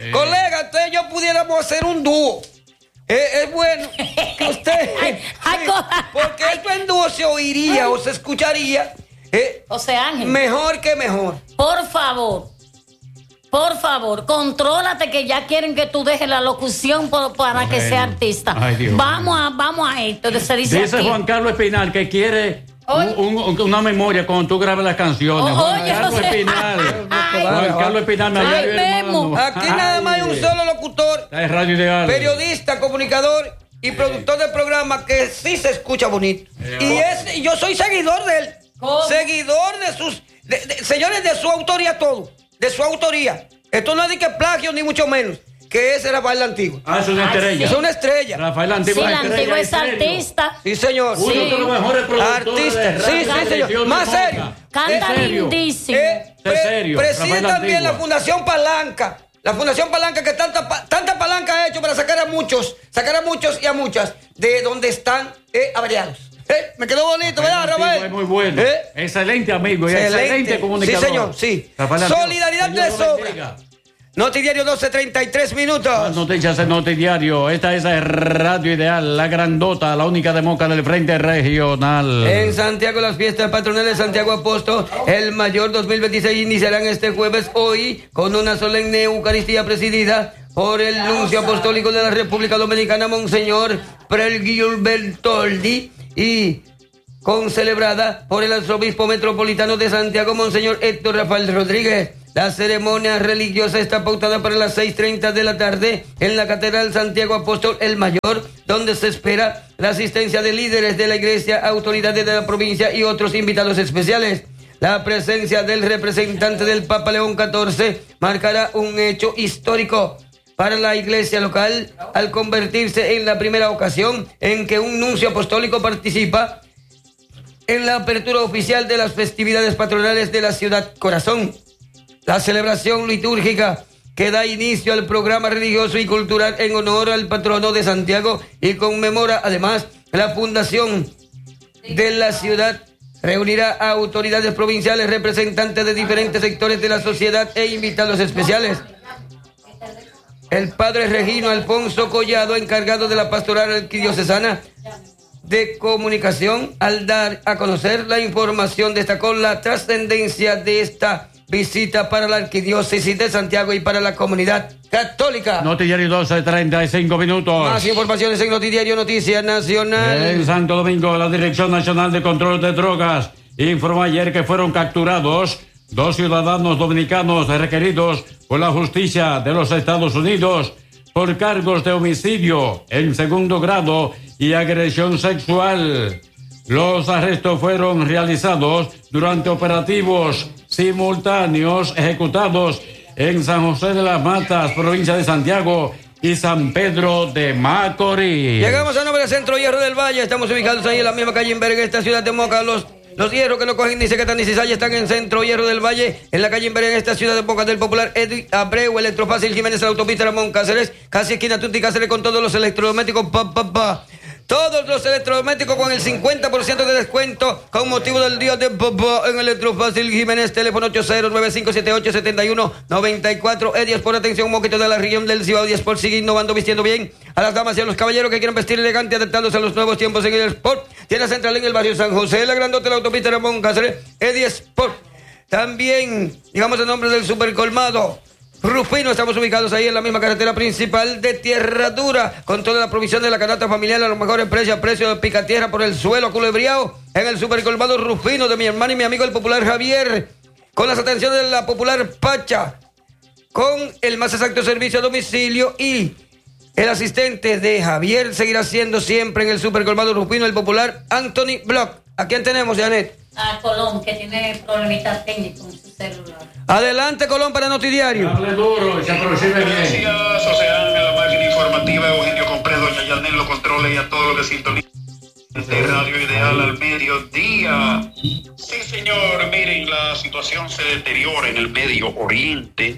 Colega, usted y yo pudiéramos hacer un dúo. Es bueno que usted... porque esto en dúo se oiría o se escucharía. José Ángel. Mejor que mejor. Por favor, contrólate que ya quieren que tú dejes la locución para que sea artista. Ay, Dios. Vamos a esto. Dice aquí. Juan Carlos Espinal que quiere una memoria cuando tú grabes las canciones. Juan Carlos Espinal me ayuda. Aquí nada más hay un solo locutor, Radio Ideal, periodista, comunicador y productor del programa que sí se escucha bonito. Y yo soy seguidor de él. ¿Cómo? Seguidor de sus... señores, de su autoría todo. De su autoría. Esto no es de que plagio ni mucho menos. Que es Rafael la Antigua. Es una estrella. Es una estrella. Rafael la Antigua. Sí, la Antigua es artista. Sí, señor. Uno de los mejores productores. Artista. Sí, señor. Más serio. Canta lindísimo. serio. Preside también la Fundación Palanca. La Fundación Palanca que tanta palanca ha hecho para sacar a muchos y a muchas de donde están averiados. Me quedó bonito, ¿verdad, Rafael? Muy bueno. Excelente amigo y excelente comunicador. Sí, señor, sí. Solidaridad de sobra. Notidiario 12:33 minutos. Noticias en Notidiario. Esta es Radio Ideal, la grandota, la única de Moca del Frente Regional. En Santiago, las fiestas patronales de Santiago Apóstol, el Mayor 2026, iniciarán este jueves hoy con una solemne Eucaristía presidida por el Nuncio Apostólico de la República Dominicana, Monseñor Prelguillo Bertoldi, y concelebrada por el Arzobispo Metropolitano de Santiago, Monseñor Héctor Rafael Rodríguez. La ceremonia religiosa está pautada para las 6:30 de la tarde en la Catedral Santiago Apóstol el Mayor, donde se espera la asistencia de líderes de la iglesia, autoridades de la provincia y otros invitados especiales. La presencia del representante del Papa León XIV marcará un hecho histórico para la iglesia local al convertirse en la primera ocasión en que un nuncio apostólico participa en la apertura oficial de las festividades patronales de la ciudad corazón. La celebración litúrgica que da inicio al programa religioso y cultural en honor al patrono de Santiago y conmemora además la fundación de la ciudad. Reunirá a autoridades provinciales, representantes de diferentes sectores de la sociedad e invitados especiales. El padre Regino Alfonso Collado, encargado de la pastoral arquidiocesana de comunicación, al dar a conocer la información, destacó la trascendencia de esta visita para la arquidiócesis de Santiago y para la comunidad católica. Notidiario 12:35 minutos. Más informaciones en Notidiario Noticias Nacional. En Santo Domingo, la Dirección Nacional de Control de Drogas informó ayer que fueron capturados 2 ciudadanos dominicanos requeridos por la justicia de los Estados Unidos por cargos de homicidio en segundo grado y agresión sexual. Los arrestos fueron realizados durante operativos simultáneos ejecutados en San José de las Matas, provincia de Santiago, y San Pedro de Macorís. Llegamos a nombre del Centro Hierro del Valle. Estamos ubicados ahí en la misma calle Invergue, en esta ciudad de Moca. Los hierros que no cogen ni secretan ni cizalla están en Centro Hierro del Valle, en la calle Invergue, en esta ciudad de Moca, del popular Edwin Abreu, Electrofácil Jiménez, la autopista Ramón Cáceres, casi esquina Tuti Cáceres, con todos los electrodomésticos. Todos los electrodomésticos con el 50% de descuento con motivo del día de papá en Electrofácil Jiménez, teléfono 8095787194. 10 por atención, un poquito de la región del Cibao, 10 por seguir innovando, vistiendo bien a las damas y a los caballeros que quieran vestir elegante, adaptándose a los nuevos tiempos en el sport. Tienda central en el barrio San José, la grandota de la autopista Ramón Cáceres, 10 Sport. También, digamos el nombre del supercolmado Rufino, estamos ubicados ahí en la misma carretera principal de Tierra Dura, con toda la provisión de la canasta familiar a los mejores precios, a precio de picatierra por el suelo culebriao, en el supercolmado Rufino de mi hermano y mi amigo el popular Javier, con las atenciones de la popular Pacha, con el más exacto servicio a domicilio, y el asistente de Javier seguirá siendo siempre en el supercolmado Rufino el popular Anthony Block. ¿A quién tenemos, Janet? A Colón, que tiene problemitas técnicos en su celular. Adelante, Colón, para Notidiario. Hable duro y se aproxime bien. Gracias, José Ángel, la máquina informativa, Eugenio Compré, doña Yanel, los controles y a todos los que sintonizan de Radio Ideal al mediodía. Sí, señor, miren, la situación se deteriora en el Medio Oriente.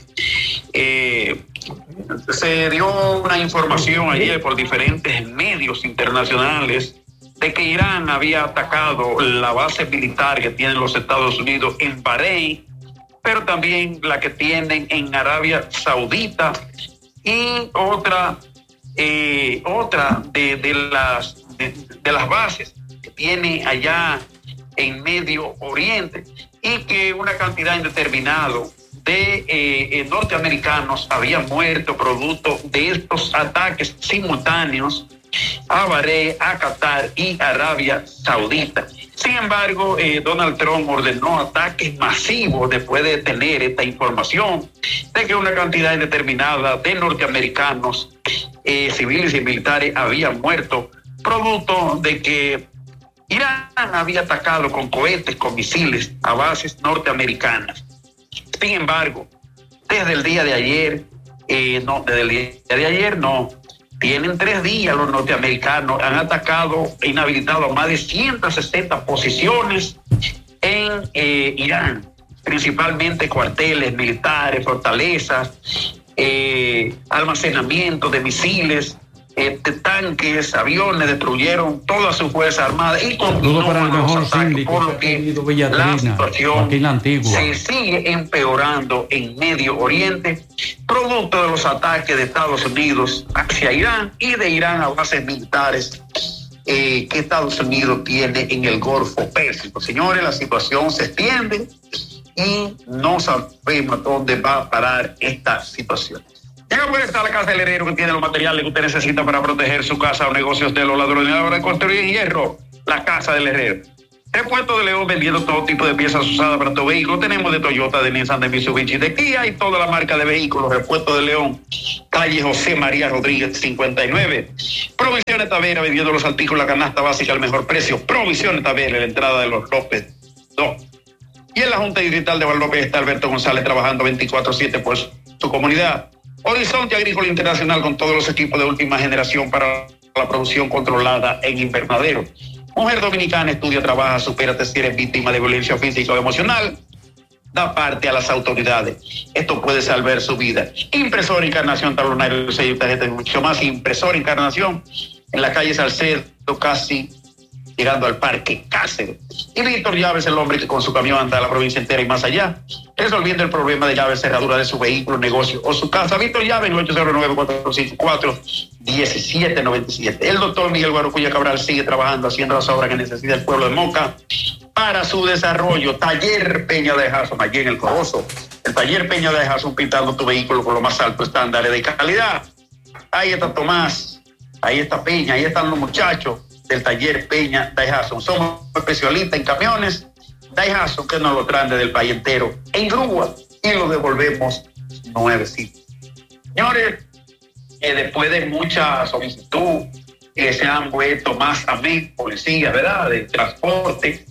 Se dio una información ayer por diferentes medios internacionales de que Irán había atacado la base militar que tienen los Estados Unidos en Bahrein, pero también la que tienen en Arabia Saudita Y otra de las bases que tiene allá en Medio Oriente, y que una cantidad indeterminada de norteamericanos habían muerto producto de estos ataques simultáneos a Bahrein, a Qatar y Arabia Saudita. Sin embargo, Donald Trump ordenó ataques masivos después de tener esta información de que una cantidad indeterminada de norteamericanos, civiles y militares, habían muerto producto de que Irán había atacado con cohetes, con misiles a bases norteamericanas. Sin embargo, desde el día de ayer, tienen 3 días los norteamericanos, han atacado e inhabilitado más de 160 posiciones en Irán, principalmente cuarteles militares, fortalezas, almacenamiento de misiles, de tanques, aviones, destruyeron toda su fuerza armada y continúan los ataques, por lo que la situación se sigue empeorando en Medio Oriente, producto de los ataques de Estados Unidos hacia Irán y de Irán a bases militares que Estados Unidos tiene en el Golfo Pérsico. Señores, la situación se extiende y no sabemos dónde va a parar esta situación. Llega por estar la Casa del Herrero, que tiene los materiales que usted necesita para proteger su casa o negocios de los ladrones. A la hora de construir en hierro, la Casa del Herrero. Repuesto de León, vendiendo todo tipo de piezas usadas para tu vehículo. Tenemos de Toyota, de Nissan, de Mitsubishi, de Kia y toda la marca de vehículos. Repuesto de León, calle José María Rodríguez 59. Provisiones Tavera, vendiendo los artículos, la canasta básica al mejor precio. Provisiones Tavera, la entrada de los López 2. Y en la Junta Distrital de Guadalupe está Alberto González trabajando 24/7 por su comunidad. Horizonte Agrícola Internacional, con todos los equipos de última generación para la producción controlada en invernadero. Mujer dominicana, estudia, trabaja, supérate si eres víctima de violencia física o emocional. Da parte a las autoridades. Esto puede salvar su vida. Impresora Encarnación, talonario, sello, tarjeta y mucho más. Impresora Encarnación en la calle Salcedo, casi llegando al Parque Cáceres. Y Víctor Llaves, el hombre que con su camión anda a la provincia entera y más allá, resolviendo el problema de llaves, cerradura de su vehículo, negocio o su casa. Víctor Llaves, en 809-454-1797. El doctor Miguel Guarocuya Cabral sigue trabajando, haciendo las obras que necesita el pueblo de Moca para su desarrollo. Taller Peña de Jason, allí en el Corozo. El Taller Peña de Jason, pintando tu vehículo con los más altos estándares de calidad. Ahí está Tomás, ahí está Peña, ahí están los muchachos del Taller Peña Daihatsu. Somos especialistas en camiones Daihatsu que nos lo traen desde el país entero en grúa y lo devolvemos nuevecito. Señores, después de mucha solicitud, se han vuelto más a mí, policía, ¿verdad?, de transporte,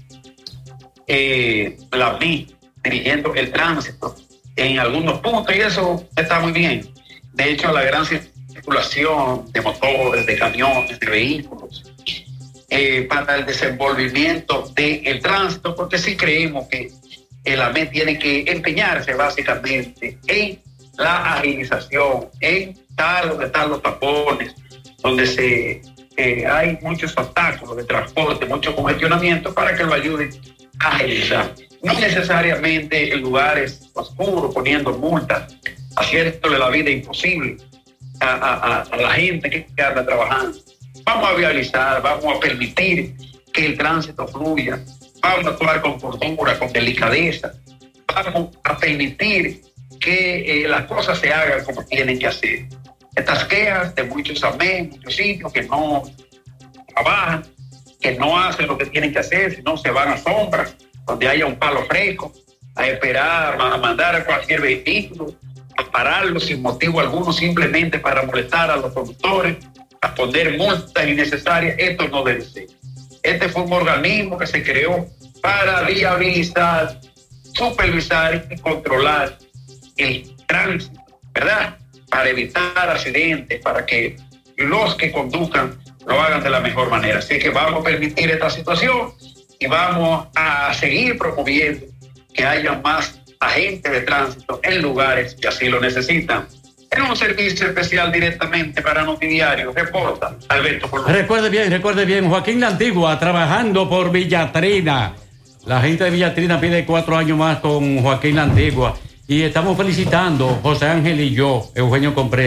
la vi dirigiendo el tránsito en algunos puntos, y eso está muy bien. De hecho, la gran circulación de motores, de camiones, de vehículos, para el desenvolvimiento del tránsito, porque sí creemos que la AME tiene que empeñarse básicamente en la agilización, en donde están los tapones, donde hay muchos obstáculos de transporte, mucho congestionamiento, para que lo ayuden a agilizar. No necesariamente en lugares oscuros, poniendo multas, haciéndole la vida imposible a la gente que anda trabajando. Vamos a viabilizar, vamos a permitir que el tránsito fluya, vamos a actuar con cordura, con delicadeza, vamos a permitir que las cosas se hagan como tienen que hacer. Estas quejas de muchos AME, muchos sitios que no trabajan, que no hacen lo que tienen que hacer, sino se van a sombras, donde haya un palo fresco, a esperar, a mandar a cualquier vehículo, a pararlo sin motivo alguno, simplemente para molestar a los conductores, a poner multas innecesarias. Esto no debe ser. Este fue un organismo que se creó para viabilizar, supervisar y controlar el tránsito, ¿verdad?, para evitar accidentes, para que los que conduzcan lo hagan de la mejor manera. Así que vamos a permitir esta situación y vamos a seguir promoviendo que haya más agentes de tránsito en lugares que así lo necesitan. En un servicio especial directamente para Notidiario, reporta Alberto Colón. Recuerde bien, Joaquín La Antigua, trabajando por Villatrina. La gente de Villatrina pide 4 años más con Joaquín La Antigua. Y estamos felicitando, José Ángel y yo, Eugenio Comprés,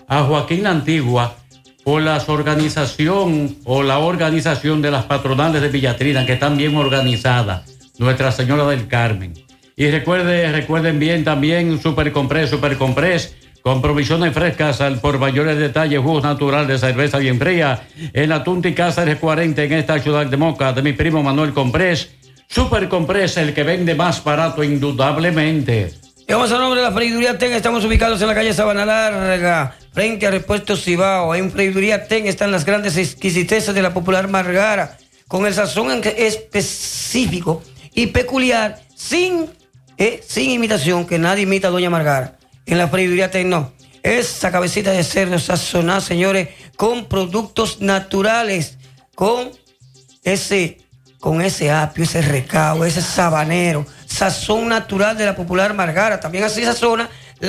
a Joaquín La Antigua por la organización de las patronales de Villatrina, que están bien organizadas, Nuestra Señora del Carmen. Y recuerden bien también Super Comprés, con provisiones frescas al por mayores detalles, jugos natural de cerveza bien fría, en la Tunti Cáceres 40, en esta ciudad de Moca, de mi primo Manuel Comprés. Super Comprés, el que vende más barato indudablemente. Y vamos a nombre de la Freiduría Ten. Estamos ubicados en la calle Sabana Larga, frente a Repuestos Cibao. En Freiduría Ten están las grandes exquisiteces de la popular Margara, con el sazón específico y peculiar, sin imitación, que nadie imita a Doña Margara. En la Freiduría Ten no. Esa cabecita de cerdo sazonada, señores, con productos naturales, con ese apio, ese recao, ese sabanero, sazón natural de la popular Margara. También así sazona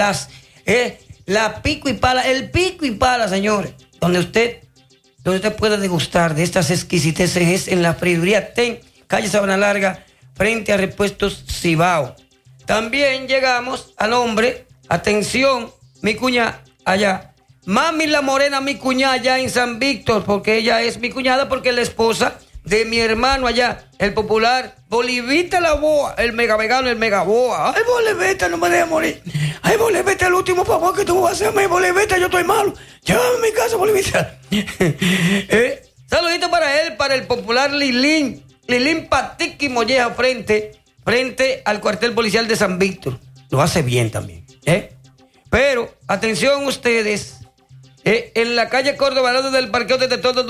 la pico y pala, el pico y pala, señores. Donde usted puede degustar de estas exquisiteces es en la Freiduría Ten, calle Sabana Larga, frente a Repuestos Cibao. También llegamos al hombre, atención, mi cuñada allá, Mami la Morena, mi cuñada allá en San Víctor, porque ella es mi cuñada, porque es la esposa de mi hermano allá, el popular Bolivita la Boa, el mega vegano, el mega boa. Ay, Bolivita, no me dejes morir. Ay, Bolivita, el último favor que tú vas a hacerme, Bolivita, yo estoy malo. Llévame a mi casa, Bolivita. Saludito para él, para el popular Lilín Patiqui Molleja, frente al cuartel policial de San Víctor. Lo hace bien también, Pero, atención ustedes, en la calle Córdoba, al lado del parqueo de todo